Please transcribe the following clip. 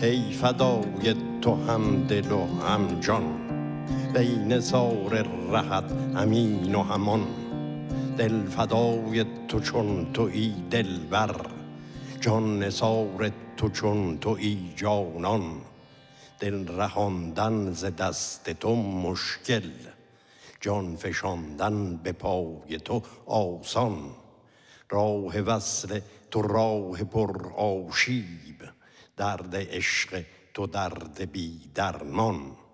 ای فدای تو هم دل و هم جان، بین سار رهت امین و همان. دل فدای تو چون تویی دلبر، جان نثار تو چون تویی جانان. دل رهاندن ز دست تو مشکل، جان فشاندن به پای تو آسان. راه وصل تو راه پر آشیب، درد عشق تو درد بی درمان.